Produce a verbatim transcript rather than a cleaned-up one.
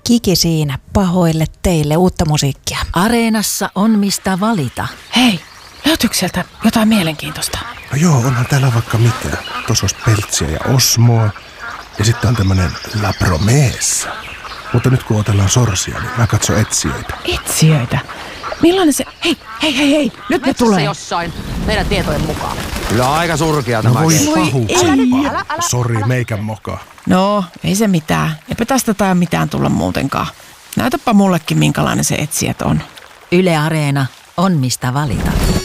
Kiki siinä, pahoille teille uutta musiikkia. Areenassa on mistä valita. Hei, löytyykö sieltä jotain mielenkiintoista? No joo, onhan täällä vaikka mitä. Tuossa olisi Peltsiä ja Osmoa. Ja sitten on tämmönen La Promessa. Mutta nyt kun otellaan sorsia, niin mä katson etsijöitä. Etsijöitä? Millainen se... Hei, hei, hei, hei, nyt ne tulee. Jossain, meidän tietojen mukaan. Kyllä aika surkea No tämä. voi Voi pahuksempaa. Sori, meikän moka. No, ei se mitään. Eipä tästä tai mitään tulla muutenkaan. Näytäpä mullekin, minkälainen se etsijät on. Yle Areena on mistä valita.